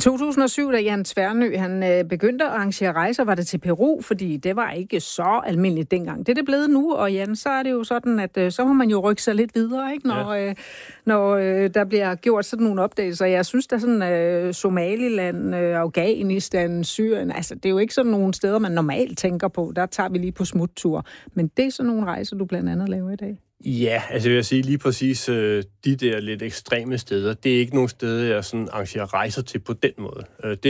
2007, da Jan Tværnø han begyndte at arrangere rejser, var det til Peru, fordi det var ikke så almindeligt dengang. Det er blevet nu, og Jan, så er det jo sådan, at så må man jo rykke sig lidt videre, ikke? Når der bliver gjort sådan nogle opdagelser. Jeg synes, der er sådan Somaliland, Afghanistan, Syrien, altså det er jo ikke sådan nogle steder, man normalt tænker på. Der tager vi lige på smuttur. Men det er sådan nogle rejser, du blandt andet laver i dag. Ja, altså jeg vil sige lige præcis, de der lidt ekstreme steder, det er ikke nogen steder, jeg sådan arrangerer rejser til på den måde. Det